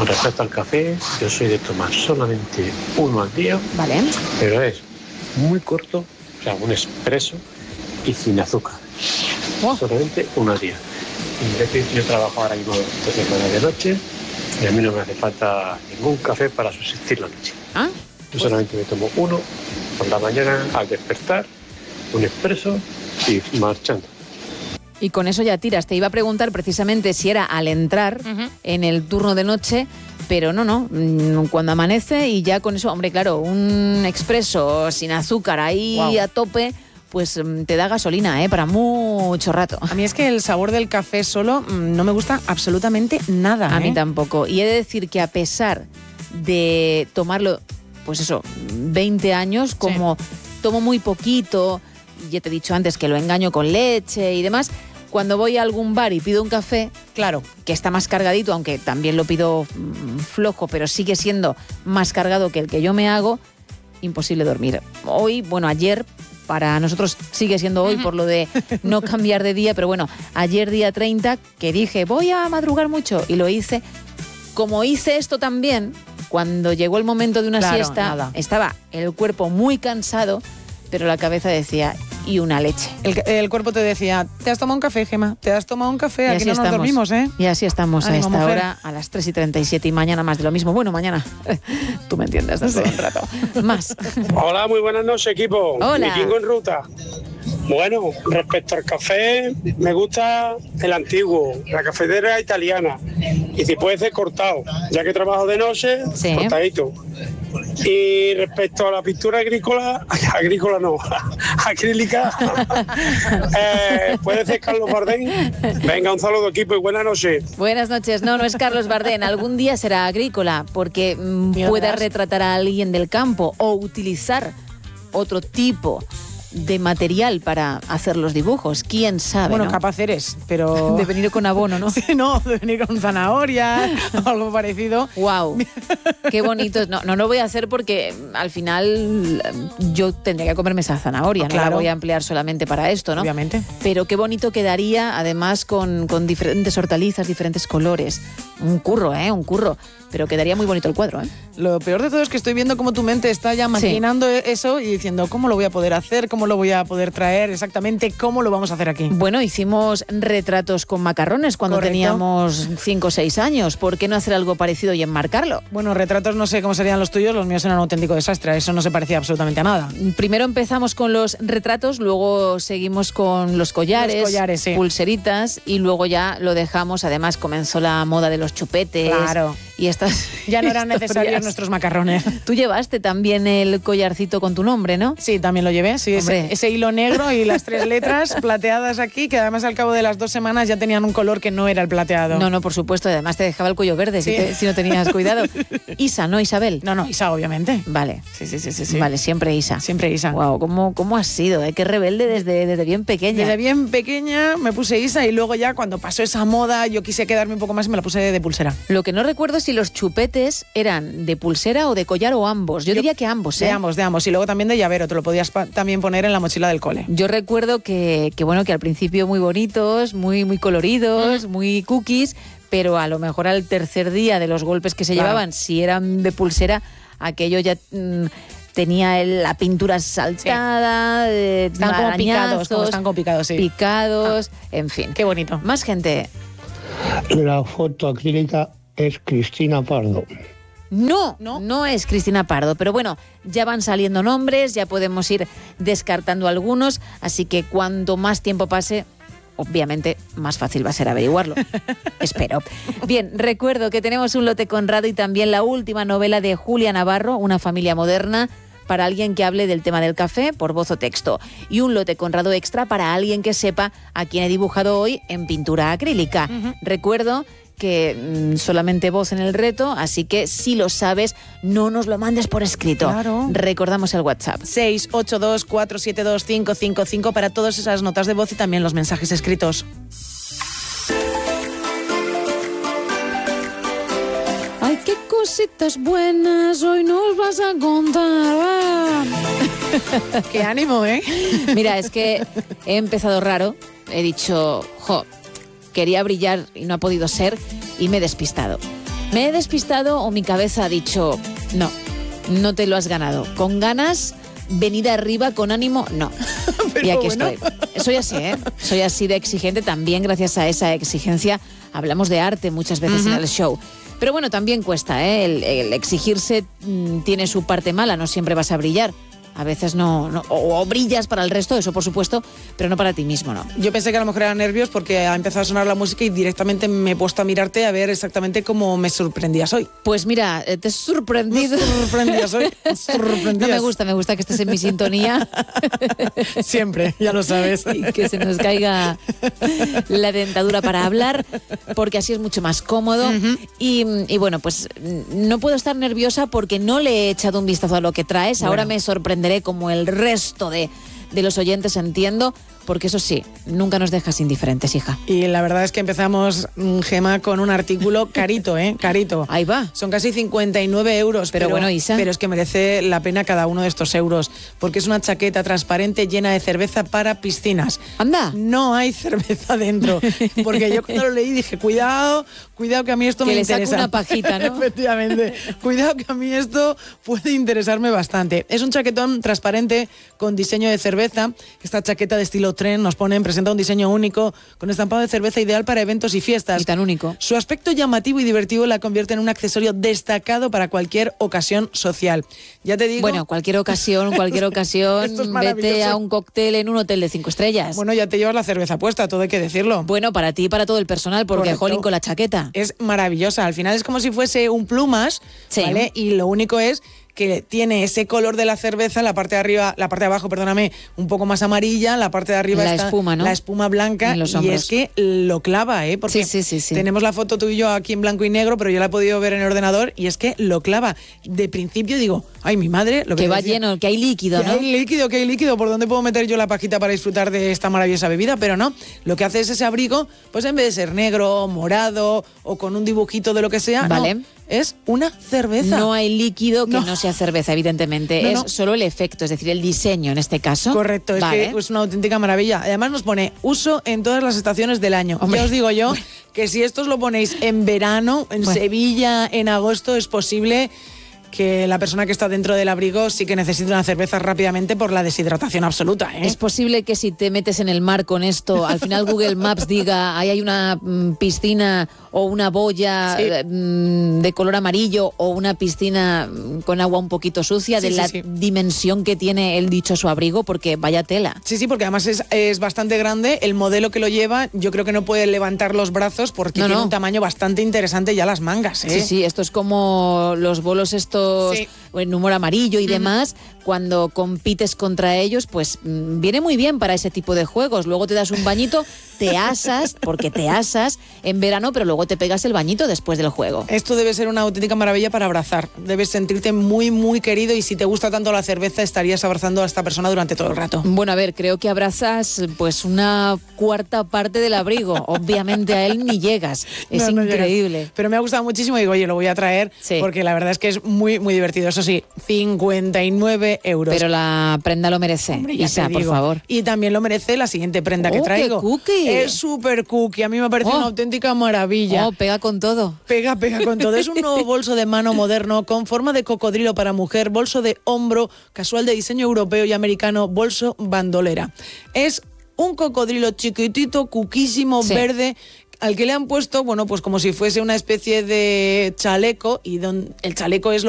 respecto al café, yo soy de tomar solamente uno al día, Vale. pero es muy corto, o sea, un expreso y sin azúcar. Solamente uno al día. Y es decir, yo trabajo ahora mismo 12 horas de noche y a mí no me hace falta ningún café para subsistir la noche. Yo solamente me tomo uno por la mañana al despertar, un expreso y marchando. Y con eso ya tiras. Te iba a preguntar precisamente si era al entrar en el turno de noche, pero no. Cuando amanece y ya con eso, hombre, claro, un expreso sin azúcar ahí a tope, pues te da gasolina, para mucho rato. A mí es que el sabor del café solo no me gusta absolutamente nada. A mí tampoco. Y he de decir que a pesar de tomarlo, pues eso, 20 años, como tomo muy poquito, ya te he dicho antes que lo engaño con leche y demás, cuando voy a algún bar y pido un café, claro, que está más cargadito, aunque también lo pido flojo, pero sigue siendo más cargado que el que yo me hago, imposible dormir. Hoy, bueno, ayer, para nosotros sigue siendo hoy por lo de no cambiar de día, pero bueno, ayer día 30, que dije, voy a madrugar mucho, y lo hice. Como hice esto también, cuando llegó el momento de una siesta, estaba el cuerpo muy cansado, pero la cabeza decía, y una leche. El cuerpo te decía, ¿te has tomado un café, Gemma? ¿Te has tomado un café? Aquí no nos dormimos, ¿eh? Y así estamos Ánimo, a esta mujer. hora, a las 3:37, y mañana más de lo mismo. Bueno, mañana, tú me entiendes, dentro de un rato. Más. Hola, muy buenas noches, equipo. Hola. Vikingo en ruta. Bueno, respecto al café, me gusta el antiguo, la cafetera italiana. Y si puede ser cortado, ya que trabajo de noche, cortadito. Y respecto a la pintura agrícola no, acrílica, puede ser Carlos Bardén. Venga, un saludo, equipo, y buenas noches. Buenas noches. No es Carlos Bardén. Algún día será agrícola, porque pueda retratar a alguien del campo o utilizar otro tipo de material para hacer los dibujos. ¿Quién sabe? Bueno, ¿no? capaz eres, pero... De venir con abono, ¿no? Sí, no, de venir con zanahoria o algo parecido. ¡Wow! ¡Qué bonito! No lo voy a hacer porque al final yo tendría que comerme esa zanahoria, no la voy a emplear solamente para esto, ¿no? Obviamente. Pero qué bonito quedaría, además, con diferentes hortalizas, diferentes colores. Un curro, un curro. Pero quedaría muy bonito el cuadro, ¿eh? Lo peor de todo es que estoy viendo cómo tu mente está ya maquinando eso y diciendo, ¿cómo lo voy a poder hacer? ¿Cómo lo voy a poder traer? Exactamente, ¿cómo lo vamos a hacer aquí? Bueno, hicimos retratos con macarrones cuando teníamos 5 o 6 años. ¿Por qué no hacer algo parecido y enmarcarlo? Bueno, retratos no sé cómo serían los tuyos, los míos eran un auténtico desastre. Eso no se parecía absolutamente a nada. Primero empezamos con los retratos, luego seguimos con los collares, pulseritas, y luego ya lo dejamos. Además, comenzó la moda de los chupetes. Claro. Y estas ya no eran necesarios nuestros macarrones. Tú llevaste también el collarcito con tu nombre, ¿no? Sí, también lo llevé. Sí, ese hilo negro y las 3 letras plateadas aquí, que además al cabo de las 2 semanas ya tenían un color que no era el plateado. No, por supuesto. Además te dejaba el cuello verde si no tenías cuidado. Isa, ¿no, Isabel? No, Isa, obviamente. Vale. Sí. Vale, siempre Isa. Siempre Isa. Wow, ¿cómo has sido? Qué rebelde desde bien pequeña. Desde bien pequeña me puse Isa y luego ya cuando pasó esa moda yo quise quedarme un poco más y me la puse de pulsera. Lo que no recuerdo es si los chupetes eran de pulsera o de collar o ambos. Yo diría que ambos, ¿eh? De ambos. Y luego también de llavero, te lo podías también poner en la mochila del cole. Yo recuerdo que al principio muy bonitos, muy coloridos, muy cookies, pero a lo mejor al tercer día de los golpes que se llevaban, si eran de pulsera, aquello ya... tenía la pintura saltada, están como picados, sí. Picados, en fin. Qué bonito. Más gente. La foto acrílica es Cristina Pardo. No es Cristina Pardo, pero bueno, ya van saliendo nombres, ya podemos ir descartando algunos, así que cuanto más tiempo pase, obviamente más fácil va a ser averiguarlo. Espero. Bien, recuerdo que tenemos un lote Conrado y también la última novela de Julia Navarro, Una familia moderna, para alguien que hable del tema del café por voz o texto. Y un lote Conrado extra para alguien que sepa a quién he dibujado hoy en pintura acrílica. Recuerdo que solamente voz en el reto, así que si lo sabes, no nos lo mandes por escrito. Claro. Recordamos el WhatsApp. 682-472-555 para todas esas notas de voz y también los mensajes escritos. Ay, qué cositas buenas hoy nos vas a contar. Qué ánimo, ¿eh? Mira, es que he empezado raro, he dicho, quería brillar y no ha podido ser, y me he despistado. ¿Me he despistado o mi cabeza ha dicho, no te lo has ganado? Con ganas, venida arriba, con ánimo, no. Y aquí estoy. Soy así, ¿eh? Soy así de exigente. También gracias a esa exigencia hablamos de arte muchas veces en el show. Pero bueno, también cuesta, ¿eh? El exigirse tiene su parte mala, no siempre vas a brillar. A veces no o brillas para el resto, eso por supuesto, pero no para ti mismo, ¿no? Yo pensé que a lo mejor eran nervios porque ha empezado a sonar la música y directamente me he puesto a mirarte a ver exactamente cómo me sorprendías hoy. Pues mira, te he sorprendido. Me sorprendías hoy. No me gusta que estés en mi sintonía. Siempre, ya lo sabes. Y que se nos caiga la dentadura para hablar, porque así es mucho más cómodo. Y bueno, pues no puedo estar nerviosa porque no le he echado un vistazo a lo que traes. Ahora me sorprenderé como el resto de los oyentes, entiendo, porque eso sí, nunca nos dejas indiferentes, hija. Y la verdad es que empezamos, Gema, con un artículo carito, carito. Ahí va. Son casi 59 euros. Pero bueno, Isa. Pero es que merece la pena cada uno de estos euros, porque es una chaqueta transparente llena de cerveza para piscinas. ¡Anda! No hay cerveza dentro, porque yo cuando lo leí dije, cuidado que a mí esto me interesa. Que le saco una pajita, ¿no? Efectivamente. Cuidado que a mí esto puede interesarme bastante. Es un chaquetón transparente con diseño de cerveza. Esta chaqueta de estilo tren presenta un diseño único con estampado de cerveza ideal para eventos y fiestas. Y tan único. Su aspecto llamativo y divertido la convierte en un accesorio destacado para cualquier ocasión social. Ya te digo... Bueno, cualquier ocasión, vete a un cóctel en un hotel de 5 estrellas. Bueno, ya te llevas la cerveza puesta, todo hay que decirlo. Bueno, para ti y para todo el personal, porque jolín con la chaqueta. Es maravillosa, al final es como si fuese un plumas, sí. ¿Vale? Y lo único es que tiene ese color de la cerveza, la parte de abajo, un poco más amarilla, la parte de arriba la está espuma, ¿no? La espuma blanca, y es que lo clava, porque sí. Tenemos la foto tú y yo aquí en blanco y negro, pero yo la he podido ver en el ordenador y es que lo clava. De principio digo, ay, mi madre, lo que va lleno, que hay líquido, ¿no? Que hay líquido, ¿por dónde puedo meter yo la pajita para disfrutar de esta maravillosa bebida? Pero no, lo que hace es ese abrigo, pues en vez de ser negro, morado o con un dibujito de lo que sea, vale. No, es una cerveza. No hay líquido que no sea cerveza, evidentemente. Es solo el efecto, es decir, el diseño en este caso. Correcto, es que es una auténtica maravilla. Además nos pone uso en todas las estaciones del año. Hombre. Ya os digo yo que si estos lo ponéis en verano, en Sevilla, en agosto, es posible que la persona que está dentro del abrigo sí que necesita una cerveza rápidamente por la deshidratación absoluta. Es posible que si te metes en el mar con esto, al final Google Maps diga, ahí hay una piscina o una boya de color amarillo o una piscina con agua un poquito sucia, de la dimensión que tiene el dichoso abrigo, porque vaya tela. Sí, porque además es bastante grande. El modelo que lo lleva, yo creo que no puede levantar los brazos porque tiene un tamaño bastante interesante ya las mangas. Sí, esto es como los bolos estos en humor amarillo y demás. Cuando compites contra ellos, pues viene muy bien para ese tipo de juegos. Luego te das un bañito, te asas en verano, pero luego te pegas el bañito después del juego. Esto debe ser una auténtica maravilla para abrazar. Debes sentirte muy, muy querido, y si te gusta tanto la cerveza, estarías abrazando a esta persona durante todo el rato. Bueno, a ver, creo que abrazas pues una cuarta parte del abrigo. Obviamente a él ni llegas. Es increíble. Llegas. Pero me ha gustado muchísimo y digo, oye, lo voy a traer porque la verdad es que es muy, muy divertido. Eso sí, 59 euros. Pero la prenda lo merece. Hombre, Isa, por favor. Y también lo merece la siguiente prenda que traigo. ¡Qué cookie! Es súper cookie. A mí me parece una auténtica maravilla. Pega con todo. Pega con todo. Es un nuevo bolso de mano moderno con forma de cocodrilo para mujer, bolso de hombro, casual de diseño europeo y americano, bolso bandolera. Es un cocodrilo chiquitito, cuquísimo, verde, al que le han puesto, pues como si fuese una especie de chaleco, y el chaleco es